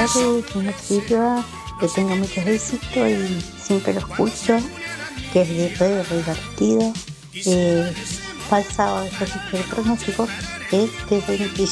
tardes, señor Silva. Que tenga muchos éxitos y siempre lo escucho, que es re divertido. Para el sábado, yo sí que el pronóstico es de 27